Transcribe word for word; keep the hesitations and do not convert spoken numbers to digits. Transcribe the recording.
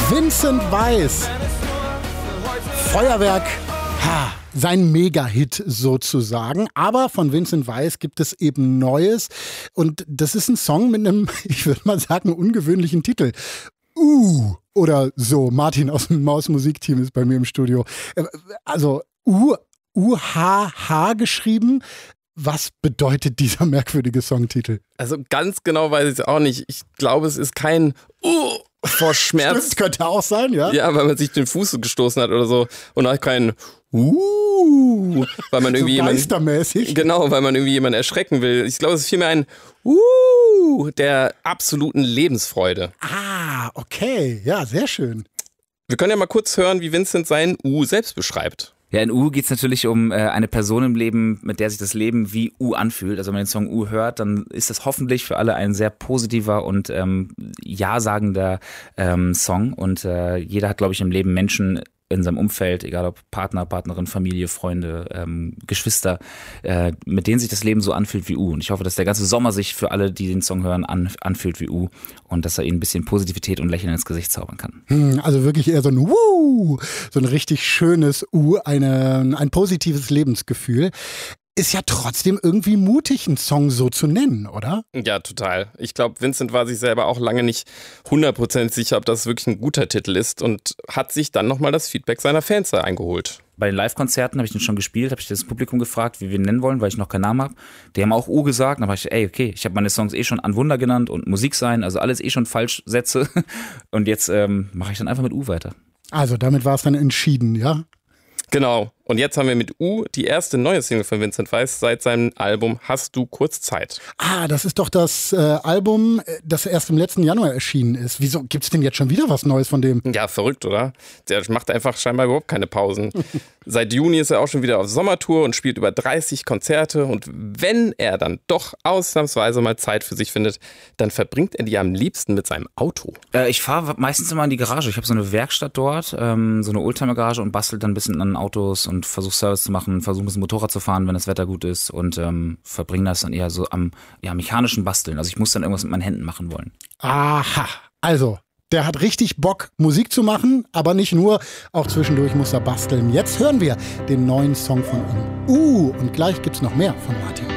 Vincent Weiss. Feuerwerk. Ha, sein Mega-Hit sozusagen. Aber von Vincent Weiss gibt es eben Neues. Und das ist ein Song mit einem, ich würde mal sagen, ungewöhnlichen Titel. Uh, oder so. Martin aus dem Maus-Musikteam ist bei mir im Studio. Also, U, U-H-H geschrieben. Was bedeutet dieser merkwürdige Songtitel? Also ganz genau weiß ich es auch nicht. Ich glaube, es ist kein Uh vor Schmerz. Stimmt, könnte auch sein, ja? Ja, weil man sich den Fuß gestoßen hat oder so. Und auch kein Uh, weil man irgendwie so jemanden, geistermäßig. genau, weil man irgendwie jemanden erschrecken will. Ich glaube, es ist vielmehr ein Uh der absoluten Lebensfreude. Ah, okay. Ja, sehr schön. Wir können ja mal kurz hören, wie Vincent sein U selbst beschreibt. Ja, in U geht es natürlich um äh, eine Person im Leben, mit der sich das Leben wie U anfühlt. Also wenn man den Song U hört, dann ist das hoffentlich für alle ein sehr positiver und ähm, ja-sagender ähm, Song. Und äh, jeder hat, glaube ich, im Leben Menschen in seinem Umfeld, egal ob Partner, Partnerin, Familie, Freunde, ähm, Geschwister, äh, mit denen sich das Leben so anfühlt wie U. Und ich hoffe, dass der ganze Sommer sich für alle, die den Song hören, an, anfühlt wie U und dass er ihnen ein bisschen Positivität und Lächeln ins Gesicht zaubern kann. Hm, also wirklich eher so ein Wuh, so ein richtig schönes U, eine, ein positives Lebensgefühl. Ist ja trotzdem irgendwie mutig, einen Song so zu nennen, oder? Ja, total. Ich glaube, Vincent war sich selber auch lange nicht hundertprozentig sicher, ob das wirklich ein guter Titel ist und hat sich dann nochmal das Feedback seiner Fans eingeholt. Bei den Live-Konzerten habe ich den schon gespielt, habe ich das Publikum gefragt, wie wir ihn nennen wollen, weil ich noch keinen Namen habe. Die haben auch U gesagt, dann habe ich, ey, okay, ich habe meine Songs eh schon An Wunder genannt und Musik sein, also alles eh schon Falschsätze. Und jetzt ähm, mache ich dann einfach mit U weiter. Also damit war es dann entschieden, ja? Genau. Und jetzt haben wir mit U die erste neue Single von Vincent Weiss seit seinem Album Hast du kurz Zeit? Ah, das ist doch das äh, Album, das erst im letzten Januar erschienen ist. Wieso gibt's denn jetzt schon wieder was Neues von dem? Ja, verrückt, oder? Der macht einfach scheinbar überhaupt keine Pausen. Seit Juni ist er auch schon wieder auf Sommertour und spielt über dreißig Konzerte. Und wenn er dann doch ausnahmsweise mal Zeit für sich findet, dann verbringt er die am liebsten mit seinem Auto. Äh, ich fahre meistens immer in die Garage. Ich habe so eine Werkstatt dort, ähm, so eine Oldtimer-Garage und bastel dann ein bisschen an Autos und versuche Service zu machen, versuche ein bisschen Motorrad zu fahren, wenn das Wetter gut ist und ähm, verbringe das dann eher so am ja, mechanischen Basteln. Also ich muss dann irgendwas mit meinen Händen machen wollen. Aha, also der hat richtig Bock, Musik zu machen, aber nicht nur, auch zwischendurch muss er basteln. Jetzt hören wir den neuen Song von ihm. Uh, und gleich gibt's noch mehr von Martin.